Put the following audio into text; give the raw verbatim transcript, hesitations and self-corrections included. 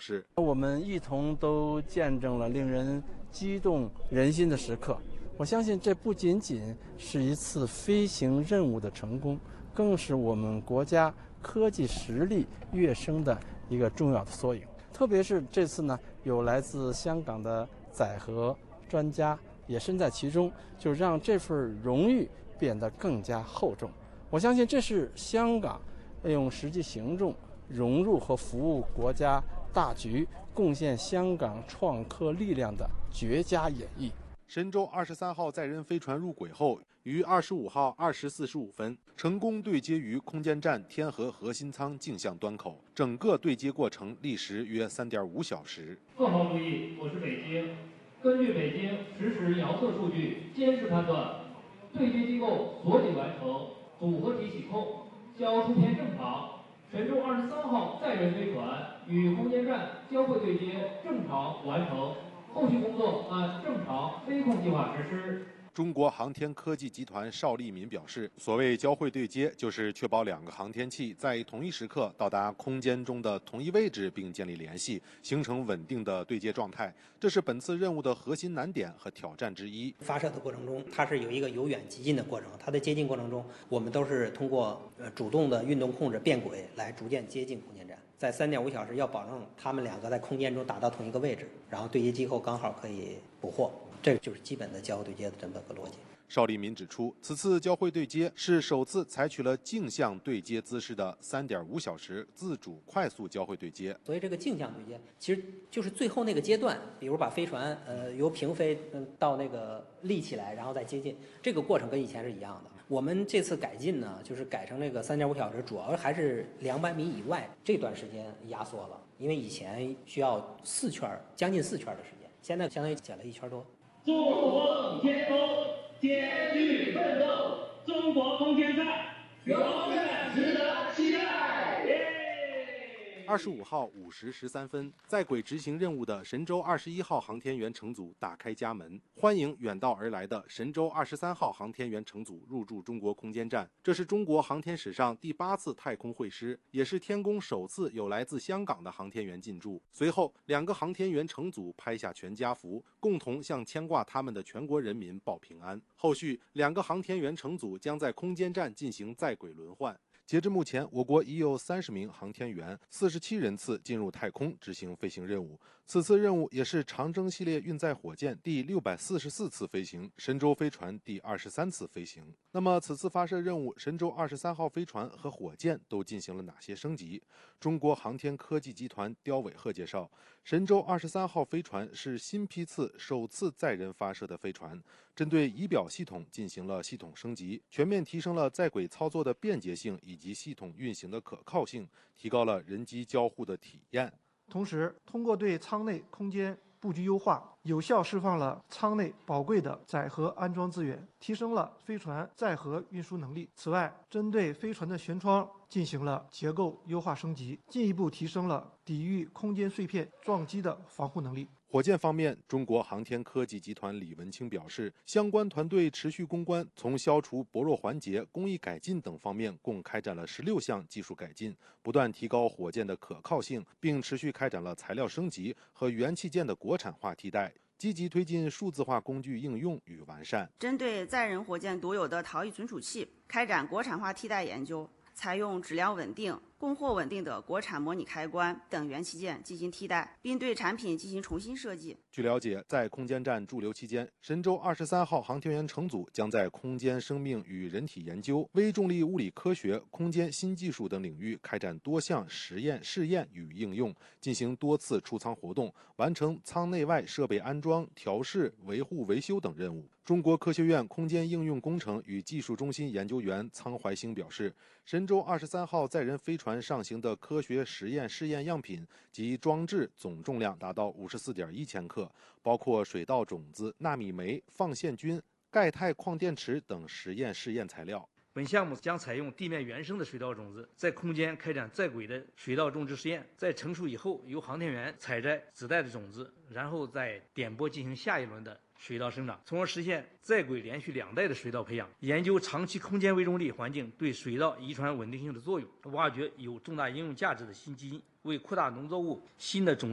示：“ 我们一同都见证了令人激动人心的时刻。我相信，这不仅仅是一次飞行任务的成功，更是我们国家科技实力跃升的一个重要的缩影。特别是这次呢，有来自香港的载荷专家也身在其中，就让这份荣誉变得更加厚重。我相信，这是香港用实际行动融入和服务国家大局，贡献香港创科力量的绝佳演绎。” 神舟二十三号载人飞船入轨后，于二十五号二时四十五分成功对接于空间站天河核心舱径向端口，整个对接过程历时约三点五小时。 各方注意，我是北京。根据北京实时遥测数据监视判断，对接机构锁紧完成，组合体启控，交出片正常。神舟二十三号载人飞船与空间站交会对接正常完成。后续工作按正常飞控计划实施。 中国航天科技集团邵利民表示，所谓交会对接，就是确保两个航天器在同一时刻到达空间中的同一位置，并建立联系，形成稳定的对接状态。这是本次任务的核心难点和挑战之一。 发射的过程中，它是有一个由远及近的过程，它的接近过程中，我们都是通过呃主动的运动控制变轨来逐渐接近空间站。在三点五小时要保证他们两个在空间中达到同一个位置，然后对接机构刚好可以捕获，这个就是基本的交会对接的这么个逻辑。 邵利民指出，此次交会对接是首次采取了径向对接姿势的三点五小时自主快速交会对接。 所以这个径向对接其实就是最后那个阶段，比如把飞船呃由平飞嗯到那个立起来，然后再接近，这个过程跟以前是一样的。我们这次改进呢，就是改成这个三点五小时，主要还是两百米以外这段时间压缩了，因为以前需要四圈将近四圈的时间，现在相当于减了一圈多。 纵横天空，艰巨奋斗，中国空间站永远值得期待。 二十五号五时十三分，在轨执行任务的神舟二十一号航天员乘组打开家门，欢迎远道而来的神舟二十三号航天员乘组入驻中国空间站。这是中国航天史上第八次太空会师，也是天宫首次有来自香港的航天员进驻。随后，两个航天员乘组拍下全家福，共同向牵挂他们的全国人民报平安。后续，两个航天员乘组将在空间站进行在轨轮换。截至目前，我国已有三十名航天员、四十七人次进入太空执行飞行任务。此次任务也是长征系列运载火箭第六百四十四次飞行，神舟飞船第二十三次飞行。那么，此次发射任务，神舟二十三号飞船和火箭都进行了哪些升级？中国航天科技集团刁伟鹤介绍，神舟二十三号飞船是新批次首次载人发射的飞船，针对仪表系统进行了系统升级，全面提升了在轨操作的便捷性以及系统运行的可靠性，提高了人机交互的体验。 同时，通过对舱内空间布局优化，有效释放了舱内宝贵的载荷安装资源，提升了飞船载荷运输能力。此外，针对飞船的舷窗进行了结构优化升级，进一步提升了抵御空间碎片撞击的防护能力。 火箭方面，中国航天科技集团李文清表示，相关团队持续攻关，从消除薄弱环节、工艺改进等方面，共开展了十六项技术改进，不断提高火箭的可靠性，并持续开展了材料升级和元器件的国产化替代，积极推进数字化工具应用与完善。 针对载人火箭独有的逃逸存储器，开展国产化替代研究，采用质量稳定、供货稳定的国产模拟开关等元器件进行替代，并对产品进行重新设计。 据了解，在空间站驻留期间，神舟二十三号航天员乘组将在空间生命与人体研究、微重力物理科学、空间新技术等领域开展多项实验、试验与应用，进行多次出舱活动，完成舱内外设备安装、调试、维护、维修等任务。中国科学院空间应用工程与技术中心研究员苍怀兴表示，神舟二十三号载人飞船上行的科学实验试验样品及装置总重量达到五十四点一千克，包括水稻种子、纳米酶、放线菌、钙钛矿电池等实验试验材料。 本项目将采用地面原生的水稻种子，在空间开展在轨的水稻种植实验，在成熟以后，由航天员采摘子代的种子，然后再点播进行下一轮的水稻生长，从而实现在轨连续两代的水稻培养，研究长期空间微重力环境对水稻遗传稳定性的作用，挖掘有重大应用价值的新基因，为扩大农作物新的种